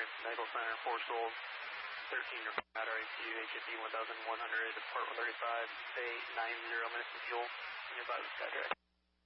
Medical Center, 4 souls, 13 are at RACU, HFD 1100, Port 135, stay 90 minutes of fuel, nearby the SkyDrive.